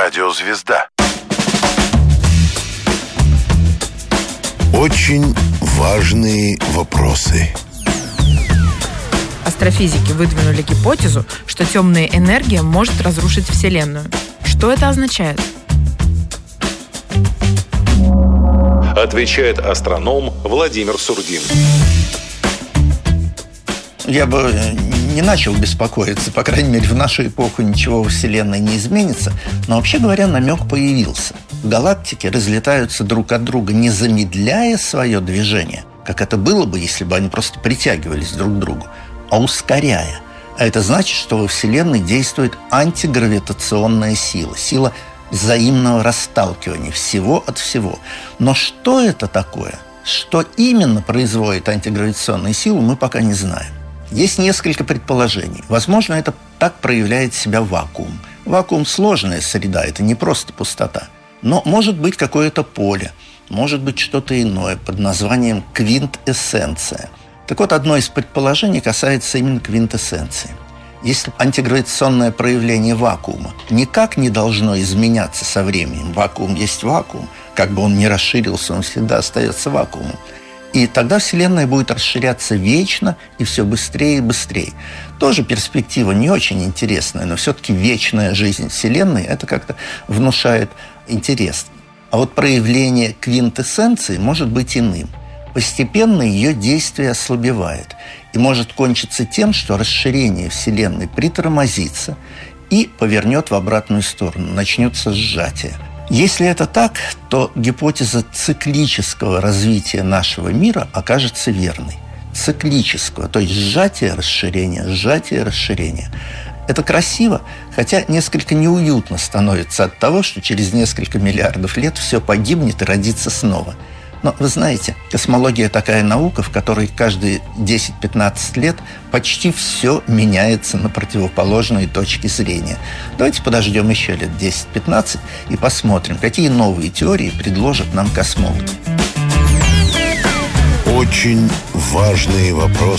Радиозвезда. Очень важные вопросы. Астрофизики выдвинули гипотезу, что темная энергия может разрушить Вселенную. Что это означает? Отвечает астроном Владимир Сурдин. Я бы не начал беспокоиться, по крайней мере, в нашу эпоху ничего во Вселенной не изменится, но, вообще говоря, намек появился. Галактики разлетаются друг от друга, не замедляя свое движение, как это было бы, если бы они просто притягивались друг к другу, а ускоряя. А это значит, что во Вселенной действует антигравитационная сила, сила взаимного расталкивания всего от всего. Но что это такое? Что именно производит антигравитационные силы, мы пока не знаем. Есть несколько предположений. Возможно, это так проявляет себя вакуум. Вакуум – сложная среда, это не просто пустота. Но может быть какое-то поле, может быть что-то иное под названием квинтэссенция. Так вот, одно из предположений касается именно квинтэссенции. Если антигравитационное проявление вакуума никак не должно изменяться со временем, вакуум есть вакуум, как бы он ни расширился, он всегда остается вакуумом, и тогда Вселенная будет расширяться вечно и все быстрее и быстрее. Тоже перспектива не очень интересная, но все-таки вечная жизнь Вселенной – это как-то внушает интерес. А вот проявление квинтэссенции может быть иным. Постепенно ее действие ослабевает и может кончиться тем, что расширение Вселенной притормозится и повернет в обратную сторону, начнется сжатие. Если это так, то гипотеза циклического развития нашего мира окажется верной. Циклического, то есть сжатие, расширение. Это красиво, хотя несколько неуютно становится от того, что через несколько миллиардов лет все погибнет и родится снова. Но вы знаете, космология такая наука, в которой каждые 10-15 лет почти все меняется на противоположные точки зрения. Давайте подождем еще лет 10-15 и посмотрим, какие новые теории предложат нам космологи. Очень важные вопросы.